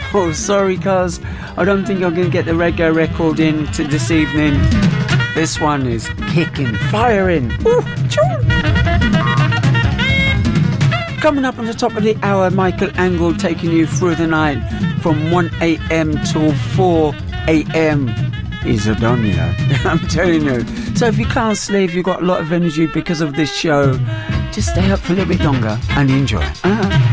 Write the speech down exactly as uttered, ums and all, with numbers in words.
Oh, sorry, cuz. I don't think I'm going to get the reggae record in to this evening. This one is kicking, firing. Ooh, tune. Coming up on the top of the hour, Michael Angle taking you through the night from one a.m. till four a.m. He's a done, you know. I'm telling you. So if you can't sleep, you've got a lot of energy because of this show, just stay up for a little bit longer and enjoy. Uh-huh.